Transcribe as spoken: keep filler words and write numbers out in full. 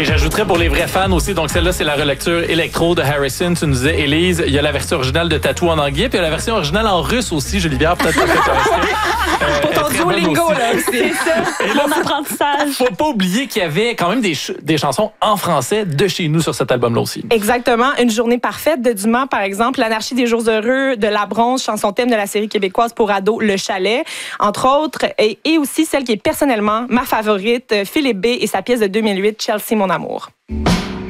Et j'ajouterais pour les vrais fans aussi, donc celle-là, c'est la relecture électro de Harrison. Tu nous disais, Élise, il y a la version originale de Tattoo en anglais, puis il y a la version originale en russe aussi, Julivière, peut-être que tu euh, Pour ton Duolingo, là, c'est ça. Mon apprentissage. Faut pas oublier qu'il y avait quand même des, ch- des chansons en français de chez nous sur cet album-là aussi. Exactement. Une journée parfaite de Dumas, par exemple. L'anarchie des jours heureux de La Bronze, chanson thème de la série québécoise pour ados, Le Chalet, entre autres. Et, et aussi celle qui est personnellement ma favorite, Philippe B et sa pièce de deux mille huit, Chelsea, mon amour.